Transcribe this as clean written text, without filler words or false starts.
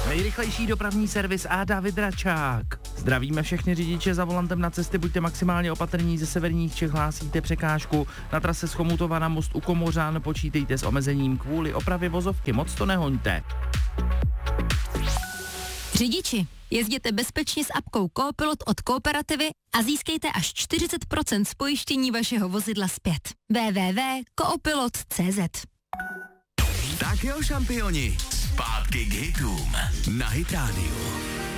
Nejrychlejší dopravní servis a David Račák. Zdravíme všechny řidiče za volantem na cesty, buďte maximálně opatrní, ze severních Čech hlásíte překážku. Na trase z Chomutova na most u Komořan počítejte s omezením kvůli opravě vozovky, moc to nehoňte. Řidiči, jezděte bezpečně s apkou Coopilot od Kooperativy a získejte až 40% z pojištění vašeho vozidla zpět. www.coopilot.cz. Tak jo, šampioni, zpátky k hitům na Hit Radio.